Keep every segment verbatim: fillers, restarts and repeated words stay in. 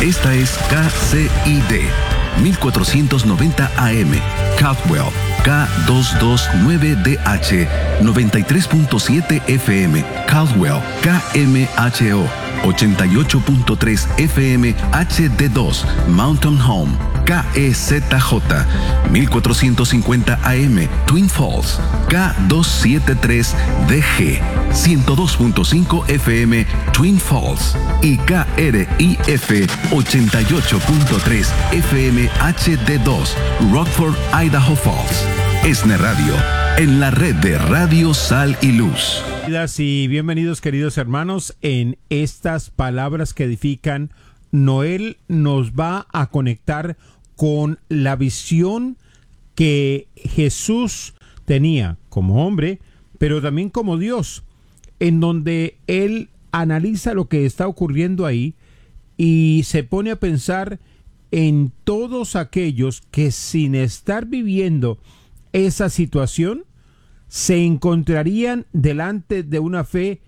Esta es K C I D mil cuatrocientos noventa A M, Caldwell, K doscientos veintinueve D H, noventa y tres punto siete F M, Caldwell, K M H O, ochenta y ocho punto tres F M H D dos, Mountain Home, K E Z J, mil cuatrocientos cincuenta A M, Twin Falls, K doscientos setenta y tres D G, ciento dos punto cinco F M, Twin Falls, y K R I F ochenta y ocho punto tres F M H D dos, Rockford, Idaho Falls. ESNE Radio, en la red de Radio Sal y Luz. Y bienvenidos, queridos hermanos, en estas palabras que edifican. Noel nos va a conectar con la visión que Jesús tenía como hombre, pero también como Dios, en donde él analiza lo que está ocurriendo ahí y se pone a pensar en todos aquellos que, sin estar viviendo esa situación, se encontrarían delante de una fe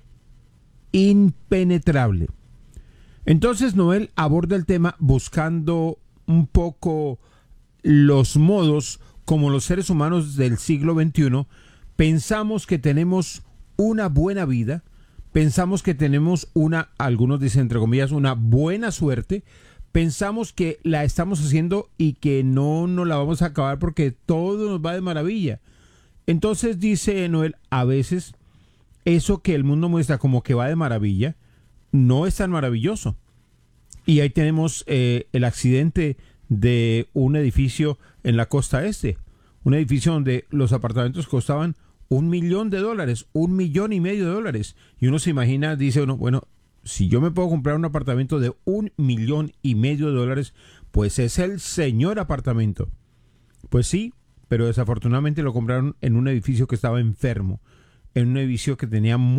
impenetrable. Entonces Noel aborda el tema buscando un poco los modos como los seres humanos del siglo veintiuno pensamos que tenemos una buena vida, pensamos que tenemos una, algunos dicen entre comillas, una buena suerte, pensamos que la estamos haciendo y que no nos la vamos a acabar porque todo nos va de maravilla. Entonces dice Noel, a veces eso que el mundo muestra como que va de maravilla no es tan maravilloso. Y ahí tenemos eh, el accidente de un edificio en la costa este, un edificio donde los apartamentos costaban un millón de dólares, un millón y medio de dólares. Y uno se imagina, dice uno, bueno, si yo me puedo comprar un apartamento de un millón y medio de dólares, pues es el señor apartamento. Pues sí, pero desafortunadamente lo compraron en un edificio que estaba enfermo, en un edificio que tenía